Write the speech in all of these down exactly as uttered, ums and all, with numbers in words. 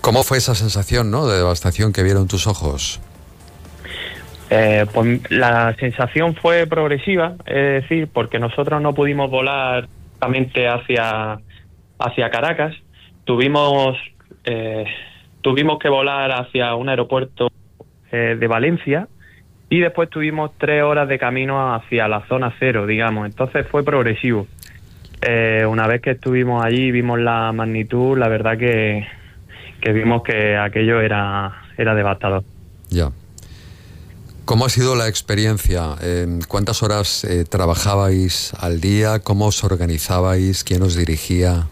¿Cómo fue esa sensación, ¿no?, de devastación que vieron tus ojos? Eh, pues la sensación fue progresiva, es decir, porque nosotros no pudimos volar directamente hacia, hacia Caracas, tuvimos, eh, tuvimos que volar hacia un aeropuerto eh, de Valencia y después tuvimos tres horas de camino hacia la zona cero, digamos, entonces fue progresivo. Eh, una vez que estuvimos allí, vimos la magnitud, la verdad que, que vimos que aquello era, era devastador. Ya. ¿Cómo ha sido la experiencia? Eh, ¿Cuántas horas eh, trabajabais al día? ¿Cómo os organizabais? ¿Quién os dirigía?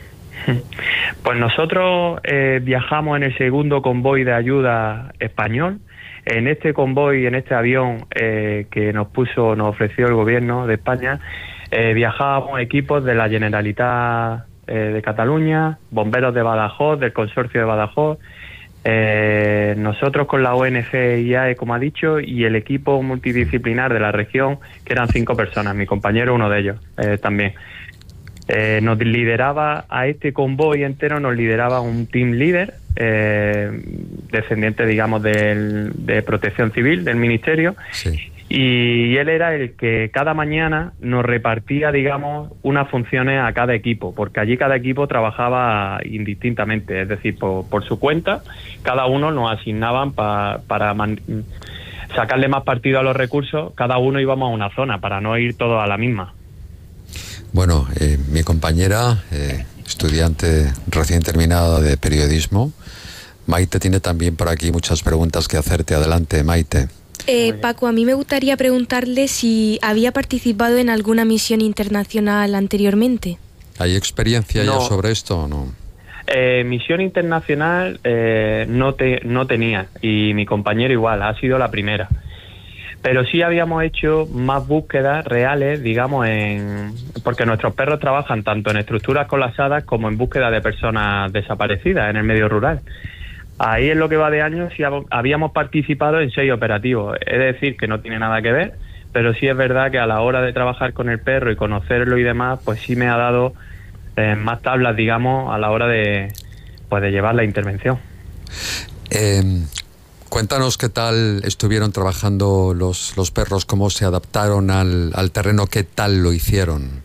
Pues nosotros eh, viajamos en el segundo convoy de ayuda español. En este convoy, en este avión eh, que nos puso, nos ofreció el gobierno de España, eh, viajábamos equipos de la Generalitat eh, de Cataluña, bomberos de Badajoz, del consorcio de Badajoz, eh, nosotros con la O N G I A E, como ha dicho, y el equipo multidisciplinar de la región, que eran cinco personas, mi compañero uno de ellos eh, también. Eh, nos lideraba a este convoy entero, nos lideraba un team leader, eh, descendiente, digamos, del, de Protección Civil, del Ministerio, Sí. y él era el que cada mañana nos repartía, digamos, unas funciones a cada equipo, porque allí cada equipo trabajaba indistintamente, es decir, por, por su cuenta, cada uno nos asignaban pa, para man, sacarle más partido a los recursos, cada uno íbamos a una zona, para no ir todos a la misma. Bueno, eh, mi compañera, eh, estudiante recién terminada de periodismo, Maite, tiene también por aquí muchas preguntas que hacerte. Adelante, Maite. Eh, Paco, a mí me gustaría preguntarle si había participado en alguna misión internacional anteriormente. ¿Hay experiencia No. ya sobre esto o no? Eh, misión internacional eh, no, te, no tenía, y mi compañero igual, ha sido la primera. Pero sí habíamos hecho más búsquedas reales, digamos, en porque nuestros perros trabajan tanto en estructuras colapsadas como en búsqueda de personas desaparecidas en el medio rural. Ahí en lo que va de año sí habíamos participado en seis operativos, es decir, que no tiene nada que ver, pero sí es verdad que a la hora de trabajar con el perro y conocerlo y demás, pues sí me ha dado eh, más tablas, digamos, a la hora de, pues de llevar la intervención. Eh, cuéntanos qué tal estuvieron trabajando los, los perros, cómo se adaptaron al, al terreno, qué tal lo hicieron.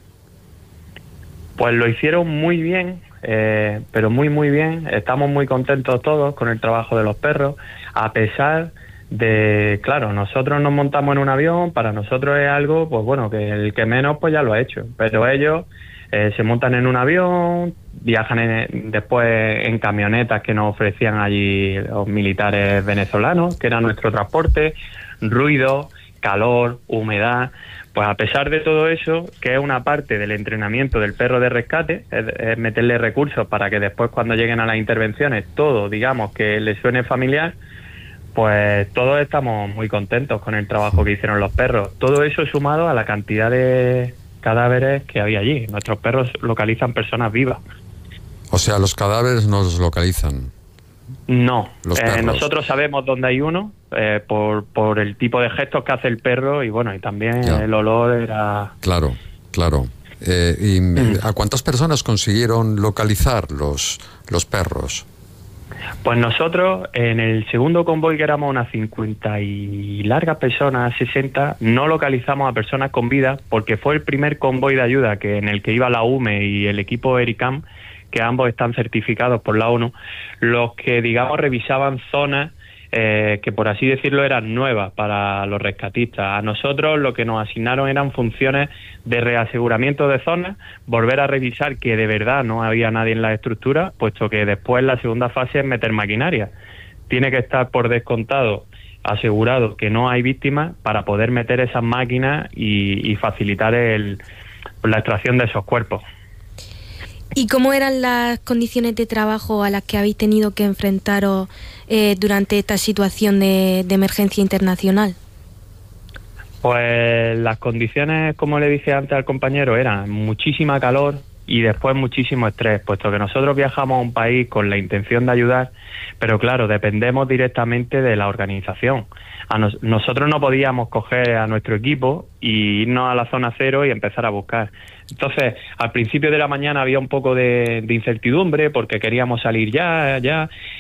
Pues lo hicieron muy bien. Eh, pero muy muy bien, estamos muy contentos todos con el trabajo de los perros, a pesar de, claro, nosotros nos montamos en un avión, para nosotros es algo, pues bueno, que el que menos pues ya lo ha hecho, pero ellos eh, se montan en un avión, viajan en, después en camionetas que nos ofrecían allí los militares venezolanos, que era nuestro transporte, ruido, calor, humedad. Pues a pesar de todo eso, que es una parte del entrenamiento del perro de rescate, es, es meterle recursos para que después cuando lleguen a las intervenciones todo, digamos, que les suene familiar, pues todos estamos muy contentos con el trabajo que hicieron los perros. Todo eso sumado a la cantidad de cadáveres que había allí. Nuestros perros localizan personas vivas. O sea, los cadáveres no los localizan. No, Los eh, perros. nosotros sabemos dónde hay uno eh, por, por el tipo de gestos que hace el perro y bueno, y también Ya. el olor era... Claro, claro. Eh, ¿Y Mm. a cuántas personas consiguieron localizar los, los perros? Pues nosotros en el segundo convoy, que éramos unas cincuenta y largas personas, sesenta, no localizamos a personas con vida porque fue el primer convoy de ayuda que en el que iba la U M E y el equipo ERICAM, que ambos están certificados por la ONU, los que, digamos, revisaban zonas eh, que, por así decirlo, eran nuevas para los rescatistas. A nosotros lo que nos asignaron eran funciones de reaseguramiento de zonas, volver a revisar que de verdad no había nadie en la estructura, puesto que después la segunda fase es meter maquinaria. Tiene que estar por descontado asegurado que no hay víctimas para poder meter esas máquinas y, y facilitar el, la extracción de esos cuerpos. ¿Y cómo eran las condiciones de trabajo a las que habéis tenido que enfrentaros eh, durante esta situación de, de emergencia internacional? Pues las condiciones, como le dije antes al compañero, eran muchísima calor y después muchísimo estrés, puesto que nosotros viajamos a un país con la intención de ayudar, pero claro, dependemos directamente de la organización. A nos, nosotros no podíamos coger a nuestro equipo y irnos a la zona cero y empezar a buscar. Entonces, al principio de la mañana había un poco de, de incertidumbre porque queríamos salir ya, ya,